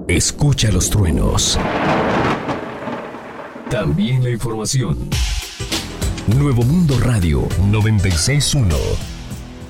Escucha los truenos. También la información. Nuevo Mundo Radio 961.